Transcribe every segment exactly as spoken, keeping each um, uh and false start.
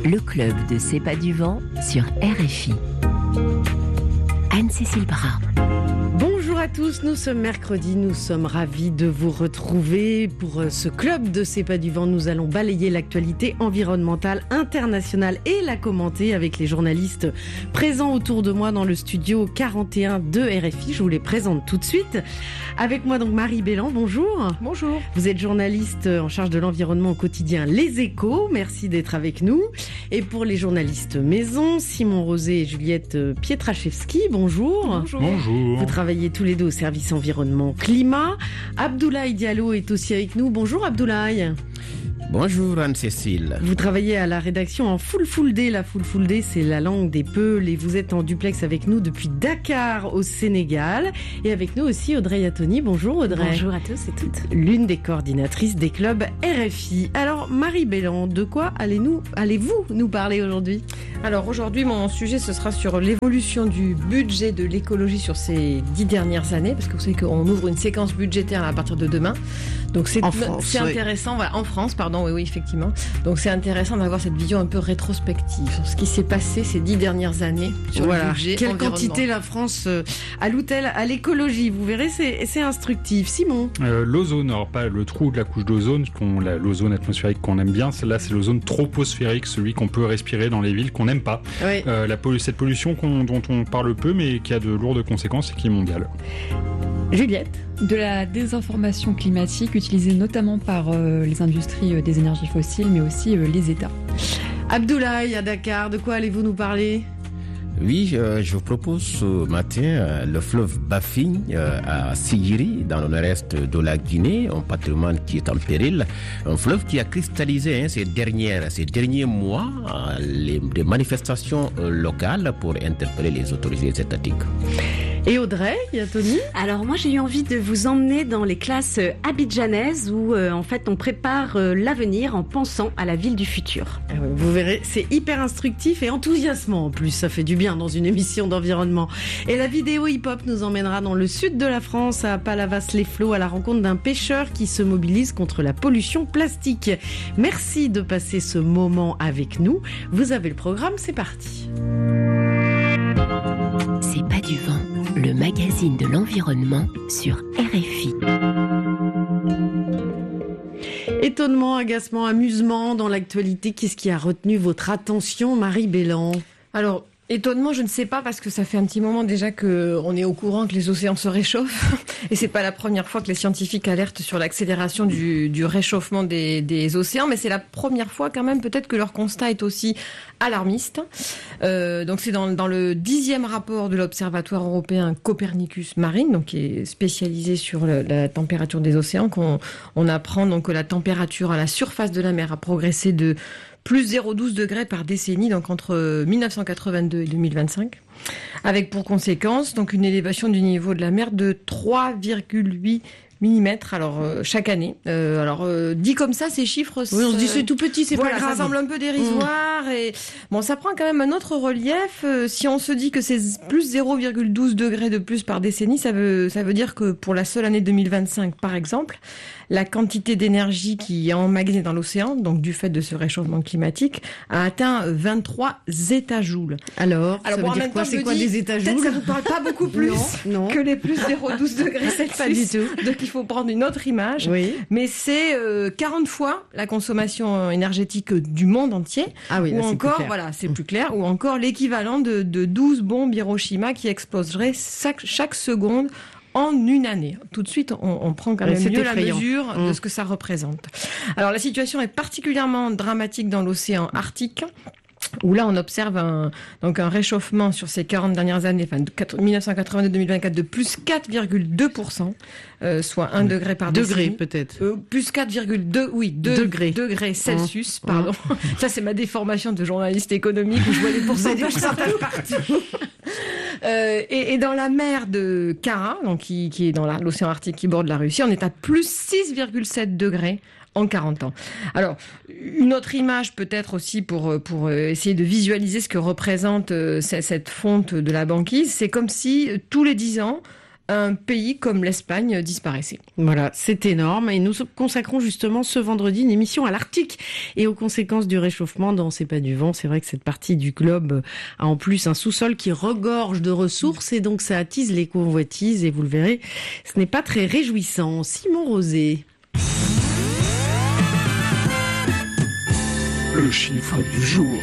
Le club de C'est pas du vent sur R F I. Anne-Cécile Bras. Bonjour à tous, nous sommes mercredi, nous sommes ravis de vous retrouver pour ce club de C'est pas du vent. Nous allons balayer l'actualité environnementale internationale et la commenter avec les journalistes présents autour de moi dans le studio quarante et un de R F I. Je vous les présente tout de suite. Avec moi donc Marie Bélan, bonjour. Bonjour. Vous êtes journaliste en charge de l'environnement au quotidien Les Échos, merci d'être avec nous. Et pour les journalistes maison, Simon Rosé et Juliette Pietraszewski, bonjour. Bonjour. Bonjour. Vous travaillez tous les deux au service environnement climat. Abdoulaye Diallo est aussi avec nous. Bonjour Abdoulaye. Bonjour Anne-Cécile. Vous travaillez à la rédaction en Full Full Day. La Full Full Day, c'est la langue des Peuls et vous êtes en duplex avec nous depuis Dakar au Sénégal. Et avec nous aussi Audrey Yatoni. Bonjour Audrey. Bonjour à tous et toutes. L'une des coordinatrices des clubs R F I. Alors Marie Bélan, de quoi allez-nous, allez-vous nous parler aujourd'hui ? Alors aujourd'hui, mon sujet, ce sera sur l'évolution du budget de l'écologie sur ces dix dernières années, parce que vous savez qu'on ouvre une séquence budgétaire à partir de demain. Donc c'est, en France, c'est oui. intéressant, voilà, en France, pardon, oui, oui, effectivement. Donc c'est intéressant d'avoir cette vision un peu rétrospective sur ce qui s'est passé ces dix dernières années sur voilà. le budget. Quelle quantité la France euh, alloue-t-elle à l'écologie ? Vous verrez, c'est, c'est instructif. Simon ? Euh, l'ozone, alors pas le trou de la couche d'ozone, qu'on, la, l'ozone atmosphérique qu'on aime bien, celle-là c'est l'ozone troposphérique, celui qu'on peut respirer dans les villes qu'on n'aime pas. Oui. Euh, la, cette pollution qu'on, dont on parle peu mais qui a de lourdes conséquences et qui est mondiale. Juliette ? De la désinformation climatique utilisée notamment par euh, les industries euh, des énergies fossiles, mais aussi euh, les États. Abdoulaye, à Dakar, de quoi allez-vous nous parler ? Oui, euh, je vous propose ce matin euh, le fleuve Bafing euh, à Sigiri, dans le nord-est de la Guinée, un patrimoine qui est en péril. Un fleuve qui a cristallisé hein, ces, dernières, ces derniers mois euh, les, des manifestations euh, locales pour interpeller les autorités étatiques. Et Audrey, Yatoni ? Alors moi j'ai eu envie de vous emmener dans les classes abidjanaises où euh, en fait on prépare euh, l'avenir en pensant à la ville du futur. Ah ouais, vous verrez, c'est hyper instructif et enthousiasmant en plus, ça fait du bien dans une émission d'environnement. Et la vidéo hip-hop nous emmènera dans le sud de la France, à Palavas-les-Flots, à la rencontre d'un pêcheur qui se mobilise contre la pollution plastique. Merci de passer ce moment avec nous. Vous avez le programme, c'est parti. C'est pas du vent, le magazine de l'environnement sur R F I. Étonnement, agacement, amusement dans l'actualité, qu'est-ce qui a retenu votre attention, Marie Bélan ? Alors, étonnement, je ne sais pas, parce que ça fait un petit moment déjà qu'on est au courant que les océans se réchauffent. Et c'est pas la première fois que les scientifiques alertent sur l'accélération du, du réchauffement des, des océans, mais c'est la première fois quand même peut-être que leur constat est aussi alarmiste. Euh, donc c'est dans, dans le dixième rapport de l'Observatoire européen Copernicus Marine, donc qui est spécialisé sur le, la température des océans, qu'on on apprend donc que la température à la surface de la mer a progressé de plus zéro virgule douze degrés par décennie, donc entre dix-neuf cent quatre-vingt-deux et deux mille vingt-cinq, avec pour conséquence donc une élévation du niveau de la mer de trois virgule huit millimètres alors euh, chaque année. Euh, alors euh, dit comme ça, ces chiffres, Oui, on se dit c'est tout petit, c'est voilà, pas grave. ça semble un peu dérisoire mmh. et bon, ça prend quand même un autre relief. Euh, si on se dit que c'est plus zéro virgule douze degrés de plus par décennie, ça veut ça veut dire que pour la seule année deux mille vingt-cinq, par exemple, la quantité d'énergie qui est emmagasinée dans l'océan, donc du fait de ce réchauffement climatique, a atteint vingt-trois étajoules. Alors, Alors ça bon, veut dire quoi ? C'est quoi des étajoules ? Peut-être ça vous parle pas beaucoup plus non, non. que les plus zéro virgule douze degrés Celsius. Pas du tout. Donc il faut prendre une autre image. Oui. Mais c'est euh, quarante fois la consommation énergétique du monde entier. Ah oui, ou là, c'est encore, plus clair. voilà, c'est plus clair. Ou encore l'équivalent de, de douze bombes Hiroshima qui exploseraient chaque, chaque seconde en une année. Tout de suite, on, on prend quand même c'est mieux effrayant. la mesure Mmh. de ce que ça représente. Alors la situation est particulièrement dramatique dans l'océan Arctique, où là on observe un, donc un réchauffement sur ces quarante dernières années, enfin de mille neuf cent quatre-vingt-deux à deux mille vingt-quatre, de plus quatre virgule deux pour cent, euh, soit un degré par Degrés décennie. peut-être. Euh, plus quatre virgule deux, oui, deux Degrés. degrés Celsius, Mmh. pardon. Ça, c'est ma déformation de journaliste économique où je vois les pourcentages partout. partout. Euh, et, et dans la mer de Kara, donc qui, qui est dans la, l'océan Arctique qui borde la Russie, on est à plus six virgule sept degrés en quarante ans. Alors, une autre image peut-être aussi pour, pour essayer de visualiser ce que représente cette fonte de la banquise, c'est comme si tous les dix ans, un pays comme l'Espagne disparaissait. Voilà, c'est énorme et nous consacrons justement ce vendredi une émission à l'Arctique et aux conséquences du réchauffement dans C'est pas du vent. C'est vrai que cette partie du globe a en plus un sous-sol qui regorge de ressources et donc ça attise les convoitises et vous le verrez, ce n'est pas très réjouissant. Simon Rosé. Le chiffre du jour.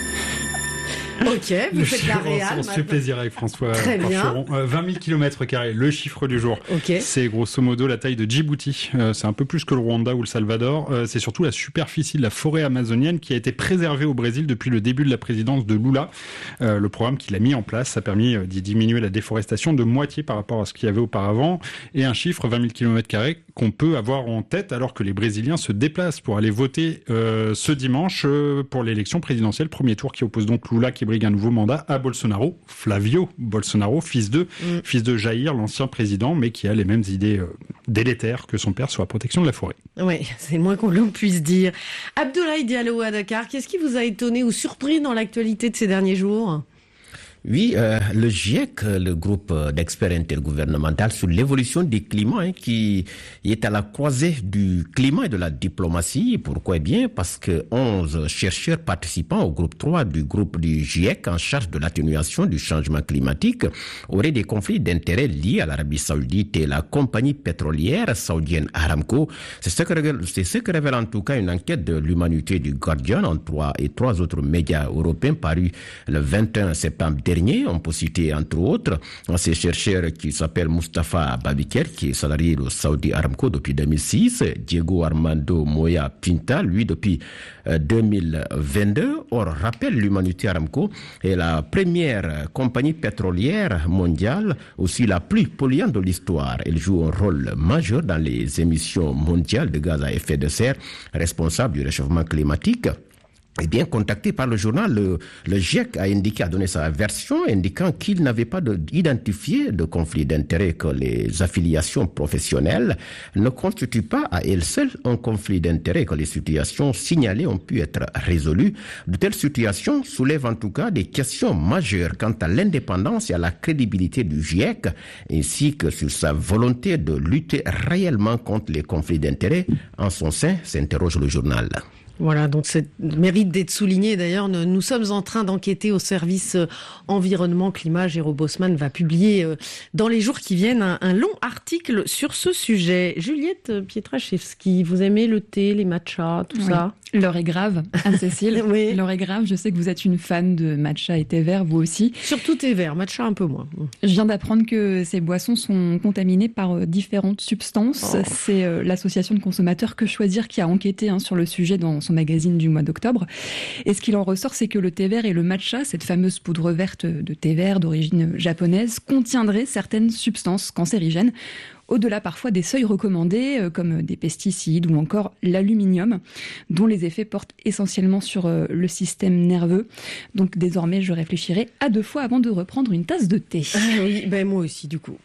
Ok, vous le faites la réal. On se fait plaisir avec François Très bien. Euh, vingt mille kilomètres carrés, le chiffre du jour. Okay. C'est grosso modo la taille de Djibouti. Euh, c'est un peu plus que le Rwanda ou le Salvador. Euh, c'est surtout la superficie de la forêt amazonienne qui a été préservée au Brésil depuis le début de la présidence de Lula. Euh, le programme qu'il a mis en place a permis d'y diminuer la déforestation de moitié par rapport à ce qu'il y avait auparavant. Et un chiffre, vingt mille kilomètres carrés, qu'on peut avoir en tête alors que les Brésiliens se déplacent pour aller voter euh, ce dimanche euh, pour l'élection présidentielle. Premier tour qui oppose donc Lula qui brigue un nouveau mandat à Bolsonaro, Flavio Bolsonaro, fils de, mm. fils de Jair, l'ancien président, mais qui a les mêmes idées euh, délétères que son père sur la protection de la forêt. Oui, c'est le moins qu'on l'on puisse dire. Abdoulaye Diallo à Dakar, qu'est-ce qui vous a étonné ou surpris dans l'actualité de ces derniers jours ? Oui, euh, le GIEC, le groupe d'experts intergouvernemental sur l'évolution du climat, hein, qui est à la croisée du climat et de la diplomatie. Pourquoi ? Eh bien, parce que onze chercheurs participants au groupe trois du groupe du GIEC en charge de l'atténuation du changement climatique auraient des conflits d'intérêts liés à l'Arabie Saoudite et la compagnie pétrolière saoudienne Aramco. C'est ce que révèle, c'est ce que révèle en tout cas une enquête de l'Humanité du Guardian en trois et trois autres médias européens parus le vingt et un septembre dernier. On peut citer entre autres ces chercheurs qui s'appellent Mustafa Babiker, qui est salarié de Saudi Aramco depuis deux mille six, Diego Armando Moya Pinta, lui depuis deux mille vingt-deux. Or, rappelle l'Humanité Aramco est la première compagnie pétrolière mondiale, aussi la plus polluante de l'histoire. Elle joue un rôle majeur dans les émissions mondiales de gaz à effet de serre, responsable du réchauffement climatique. Eh bien, contacté par le journal, le, le GIEC a indiqué, a donné sa version, indiquant qu'il n'avait pas de, identifié de conflit d'intérêt, que les affiliations professionnelles ne constituent pas à elles seules un conflit d'intérêt, que les situations signalées ont pu être résolues. De telles situations soulèvent en tout cas des questions majeures quant à l'indépendance et à la crédibilité du GIEC, ainsi que sur sa volonté de lutter réellement contre les conflits d'intérêt. En son sein, s'interroge le journal. Voilà, donc ça mérite d'être souligné. D'ailleurs, nous sommes en train d'enquêter au service environnement climat. Jérôme Bosman va publier dans les jours qui viennent un, un long article sur ce sujet. Juliette Pietraszewski, vous aimez le thé, les matchas, tout oui. ça ? L'heure est grave, Anne-Cécile. Oui. L'heure est grave. Je sais que vous êtes une fan de matcha et thé vert, vous aussi. Surtout thé vert, matcha un peu moins. Je viens d'apprendre que ces boissons sont contaminées par différentes substances. Oh. C'est euh, l'association de consommateurs Que Choisir qui a enquêté hein, sur le sujet dans son magazine du mois d'octobre. Et ce qu'il en ressort, c'est que le thé vert et le matcha, cette fameuse poudre verte de thé vert d'origine japonaise, contiendraient certaines substances cancérigènes, au-delà parfois des seuils recommandés, comme des pesticides ou encore l'aluminium, dont les effets portent essentiellement sur le système nerveux. Donc désormais, je réfléchirai à deux fois avant de reprendre une tasse de thé. Ah oui, ben moi aussi du coup.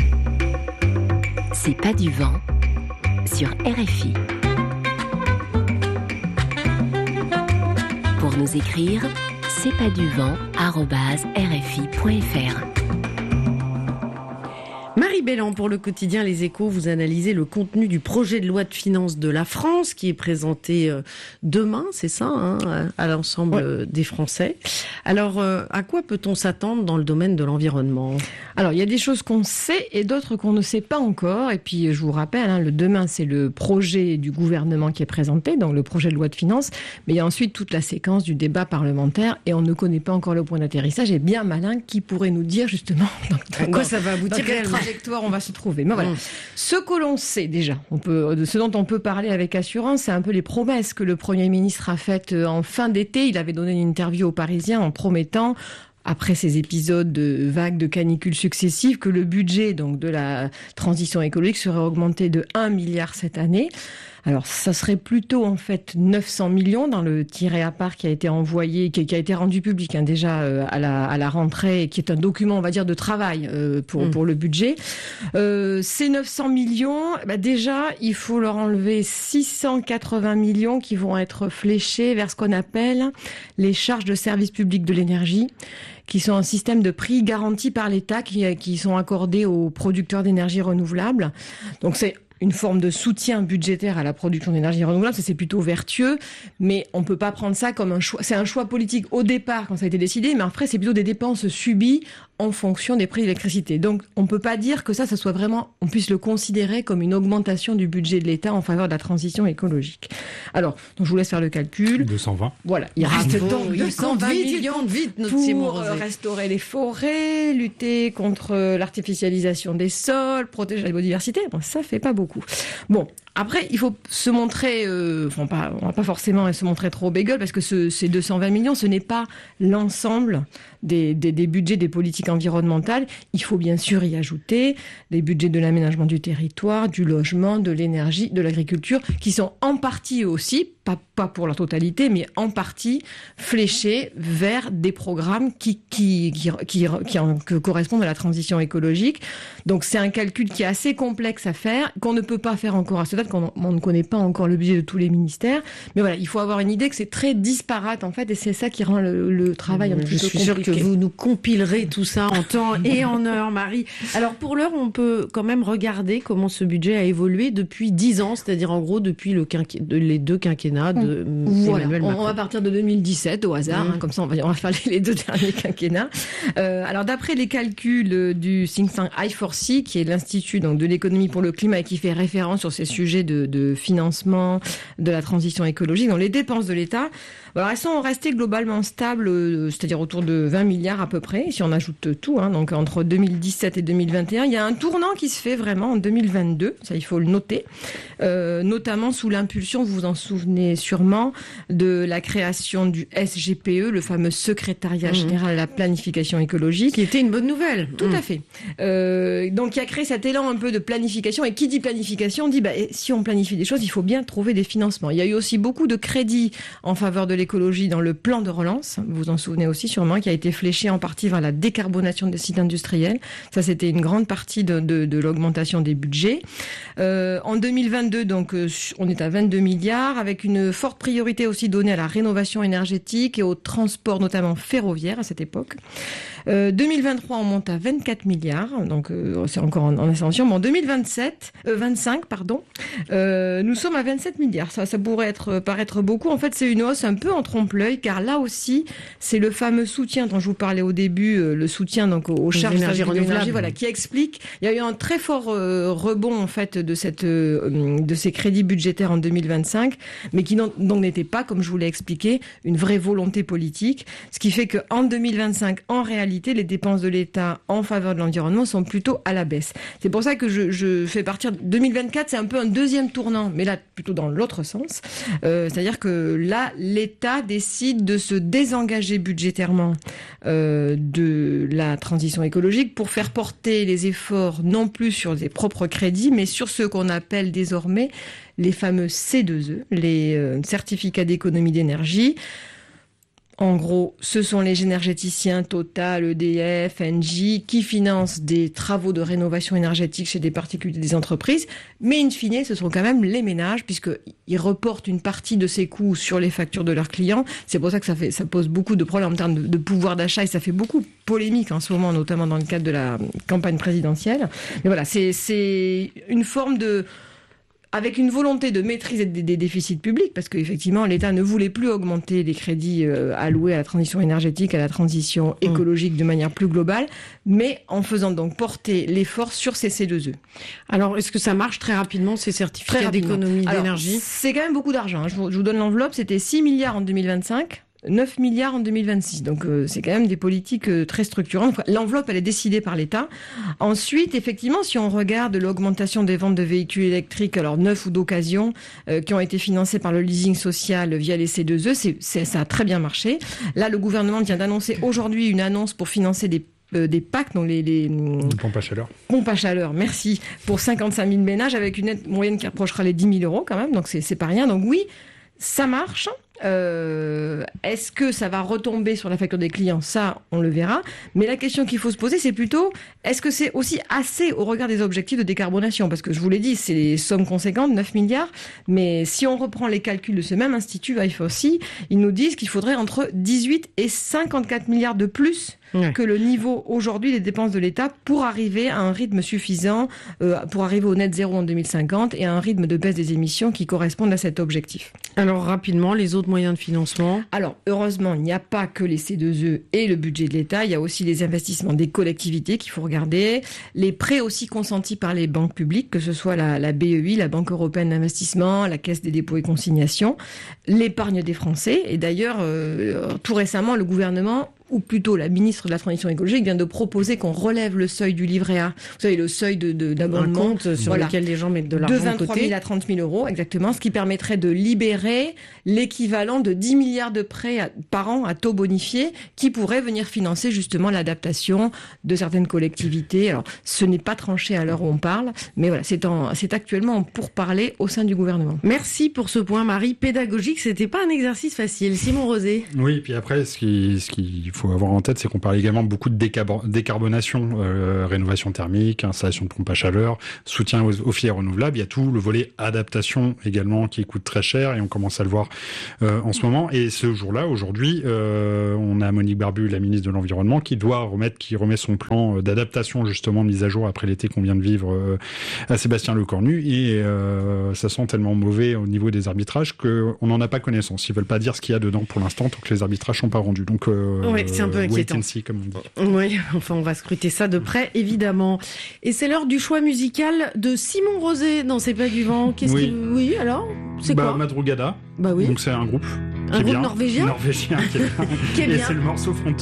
C'est pas du vent sur R F I. Pour nous écrire, c'est pas du vent arobase r f i point f r. Marie Bellan, pour le quotidien Les Échos, vous analysez le contenu du projet de loi de finances de la France qui est présenté demain, c'est ça, hein, à l'ensemble ouais. des Français. Alors, à quoi peut-on s'attendre dans le domaine de l'environnement ? Alors, il y a des choses qu'on sait et d'autres qu'on ne sait pas encore. Et puis, je vous rappelle, hein, le demain, c'est le projet du gouvernement qui est présenté, donc le projet de loi de finances. Mais il y a ensuite toute la séquence du débat parlementaire et on ne connaît pas encore le point d'atterrissage. Et bien malin qui pourrait nous dire justement dans quoi ça va aboutir réellement. On va se trouver. Mais voilà. Mmh. Ce que l'on sait déjà, on peut, de ce dont on peut parler avec assurance, c'est un peu les promesses que le Premier ministre a faites en fin d'été. Il avait donné une interview aux Parisiens en promettant, après ces épisodes de vagues de canicules successives, que le budget donc de la transition écologique serait augmenté de un milliard cette année. Alors, ça serait plutôt en fait neuf cents millions dans le tiré à part qui a été envoyé, qui, qui a été rendu public hein, déjà euh, à, la, à la rentrée, qui est un document, on va dire, de travail euh, pour, mmh. pour le budget. Euh, ces neuf cents millions, bah déjà, il faut leur enlever six cent quatre-vingts millions qui vont être fléchés vers ce qu'on appelle les charges de service public de l'énergie, qui sont un système de prix garanti par l'État, qui, qui sont accordés aux producteurs d'énergie renouvelable. Donc c'est une forme de soutien budgétaire à la production d'énergie renouvelable, ça c'est plutôt vertueux, mais on peut pas prendre ça comme un choix. C'est un choix politique au départ quand ça a été décidé, mais après c'est plutôt des dépenses subies en fonction des prix de l'électricité. Donc on peut pas dire que ça, ça soit vraiment, on puisse le considérer comme une augmentation du budget de l'État en faveur de la transition écologique. Alors, donc je vous laisse faire le calcul. deux cent vingt. Voilà, il reste Bravo, donc deux cent vingt millions vite, notre pour Simon Rosé. Restaurer les forêts, lutter contre l'artificialisation des sols, protéger la biodiversité. Bon, ça fait pas beaucoup. Bon, après, il faut se montrer, euh, enfin, pas, on va pas forcément se montrer trop bégueule, parce que ce, ces deux cent vingt millions, ce n'est pas l'ensemble des, des, des budgets des politiques environnementales. Il faut bien sûr y ajouter les budgets de l'aménagement du territoire, du logement, de l'énergie, de l'agriculture, qui sont en partie aussi, pas, pas pour la totalité, mais en partie fléchés vers des programmes qui, qui, qui, qui, qui, en, qui correspondent à la transition écologique. Donc c'est un calcul qui est assez complexe à faire, qu'on ne peut pas faire encore à ce date, qu'on on ne connaît pas encore le budget de tous les ministères. Mais voilà, il faut avoir une idée que c'est très disparate en fait, et c'est ça qui rend le, le travail un petit peu compliqué. Je suis sûre que vous nous compilerez tout ça en temps et en heure, Marie. Alors pour l'heure, on peut quand même regarder comment ce budget a évolué depuis dix ans, c'est-à-dire en gros depuis le quinqu... de, les deux quinquennats de voilà. Emmanuel Macron. On va partir de deux mille dix-sept au hasard, mmh. hein, comme ça on va, on va faire les deux derniers quinquennats. Euh, alors d'après les calculs du think tank I four C, qui est l'Institut donc, de l'économie pour le climat et qui fait référence sur ces sujets de, de financement de la transition écologique, donc les dépenses de l'État, alors elles sont restées globalement stables, euh, c'est-à-dire autour de vingt milliards à peu près, si on ajoute tout, hein, donc entre deux mille dix-sept et deux mille vingt et un. Il y a un tournant qui se fait vraiment en deux mille vingt-deux, ça il faut le noter, euh, notamment sous l'impulsion, vous vous en souvenez sûrement, de la création du S G P E, le fameux secrétariat mmh. général à la planification écologique. Qui était une bonne nouvelle. Tout mmh. à fait. Euh, donc qui a créé cet élan un peu de planification, et qui dit planification dit bah, si on planifie des choses, il faut bien trouver des financements. Il y a eu aussi beaucoup de crédits en faveur de l'écologie dans le plan de relance, vous vous en souvenez aussi sûrement, qui a été fléché en partie vers la décarbonation des sites industriels. Ça, c'était une grande partie de, de, de l'augmentation des budgets. Euh, en deux mille vingt-deux, donc, euh, on est à vingt-deux milliards, avec une forte priorité aussi donnée à la rénovation énergétique et au transport, notamment ferroviaire à cette époque. Euh, deux mille vingt-trois, on monte à vingt-quatre milliards, donc euh, c'est encore en, en ascension. Mais en deux mille vingt-sept, euh, vingt-cinq, pardon, euh, nous sommes à vingt-sept milliards. Ça, ça pourrait être, paraître beaucoup. En fait, c'est une hausse un peu en trompe-l'œil, car là aussi, c'est le fameux soutien dont je vous parlais au début, euh, le soutien donc aux, aux charges d'énergie renouvelable, voilà, qui explique. Il y a eu un très fort euh, rebond en fait de cette, euh, de ces crédits budgétaires en deux mille vingt-cinq, mais qui donc n'était pas, comme je vous l'ai expliqué, une vraie volonté politique. Ce qui fait que en deux mille vingt-cinq, en réalité, les dépenses de l'État en faveur de l'environnement sont plutôt à la baisse. C'est pour ça que je, je fais partir deux mille vingt-quatre, c'est un peu un deuxième tournant, mais là plutôt dans l'autre sens. Euh, c'est-à-dire que là, l'État décide de se désengager budgétairement euh, de la transition écologique pour faire porter les efforts non plus sur des propres crédits, mais sur ce qu'on appelle désormais les fameux C deux E, les euh, certificats d'économie d'énergie. En gros, ce sont les énergéticiens Total, E D F, Engie qui financent des travaux de rénovation énergétique chez des particuliers et des entreprises. Mais in fine, ce sont quand même les ménages puisqu'ils reportent une partie de ces coûts sur les factures de leurs clients. C'est pour ça que ça, fait, ça pose beaucoup de problèmes en termes de, de pouvoir d'achat et ça fait beaucoup polémique en ce moment, notamment dans le cadre de la campagne présidentielle. Mais voilà, c'est, c'est une forme de... avec une volonté de maîtriser des, des déficits publics, parce qu'effectivement, l'État ne voulait plus augmenter les crédits euh, alloués à la transition énergétique, à la transition écologique de manière plus globale, mais en faisant donc porter l'effort sur ces C deux E. Alors, est-ce que ça marche très rapidement, ces certificats d'économie d'énergie ? C'est quand même beaucoup d'argent. Hein. Je, vous, je vous donne l'enveloppe, c'était six milliards en deux mille vingt-cinq. neuf milliards en deux mille vingt-six. Donc, euh, c'est quand même des politiques euh, très structurantes. L'enveloppe, elle est décidée par l'État. Ensuite, effectivement, si on regarde l'augmentation des ventes de véhicules électriques, alors neufs ou d'occasion, euh, qui ont été financés par le leasing social via les C deux E, c'est, c'est, ça a très bien marché. Là, le gouvernement vient d'annoncer aujourd'hui une annonce pour financer des euh, des P A C, donc les, les pompes à chaleur. Pompes à chaleur, merci, pour cinquante-cinq mille ménages avec une aide moyenne qui approchera les dix mille euros quand même, donc c'est, c'est pas rien. Donc oui, ça marche. Euh, est-ce que ça va retomber sur la facture des clients ? Ça, on le verra. Mais la question qu'il faut se poser, c'est plutôt, est-ce que c'est aussi assez au regard des objectifs de décarbonation ? Parce que je vous l'ai dit, c'est des sommes conséquentes, neuf milliards. Mais si on reprend les calculs de ce même institut, I F O C, ils nous disent qu'il faudrait entre dix-huit et cinquante-quatre milliards de plus ouais. que le niveau aujourd'hui des dépenses de l'État pour arriver à un rythme suffisant, euh, pour arriver au net zéro en deux mille cinquante et à un rythme de baisse des émissions qui correspondent à cet objectif. Alors rapidement, les autres moyens de financement ? Alors, heureusement, il n'y a pas que les C deux E et le budget de l'État, il y a aussi les investissements des collectivités qu'il faut regarder, les prêts aussi consentis par les banques publiques, que ce soit la, la B E I, la Banque européenne d'investissement, la Caisse des dépôts et consignations, l'épargne des Français, et d'ailleurs, euh, tout récemment, le gouvernement ou plutôt la ministre de la Transition écologique vient de proposer qu'on relève le seuil du livret A. Vous savez, le seuil de, de, d'abonnement. Un compte sur voilà, lequel les gens mettent de l'argent de côté. De vingt-trois mille à trente mille euros, exactement, ce qui permettrait de libérer l'équivalent de dix milliards de prêts à, par an à taux bonifié qui pourraient venir financer justement l'adaptation de certaines collectivités. Alors, ce n'est pas tranché à l'heure où on parle, mais voilà, c'est, en, c'est actuellement en pourparlers au sein du gouvernement. Merci pour ce point, Marie. Pédagogique, c'était pas un exercice facile. Simon Rosé. Oui, puis après, ce qui, ce qui faut avoir en tête, c'est qu'on parle également beaucoup de décab- décarbonation, euh, rénovation thermique, installation de pompes à chaleur, soutien aux, aux filières renouvelables. Il y a tout le volet adaptation également qui coûte très cher et on commence à le voir euh, en ce moment. Et ce jour-là, aujourd'hui, euh, on a Monique Barbu, la ministre de l'Environnement, qui doit remettre, qui remet son plan d'adaptation justement mise à jour après l'été qu'on vient de vivre euh, à Sébastien Lecornu. Et euh, ça sent tellement mauvais au niveau des arbitrages qu'on n'en a pas connaissance. Ils veulent pas dire ce qu'il y a dedans pour l'instant tant que les arbitrages sont pas rendus. Donc euh, oui, c'est un peu inquiétant. Wait and see, comme on dit. Oui, enfin on va scruter ça de près, évidemment. Et c'est l'heure du choix musical de Simon Rosé dans C'est pas du vent. Qu'est-ce oui. qui... Oui, alors c'est bah, quoi Madrugada. Bah oui. Donc c'est un groupe. Un qui groupe est bien, norvégien. Norvégien qui est bien. qui est Et bien. c'est le morceau Frontenac.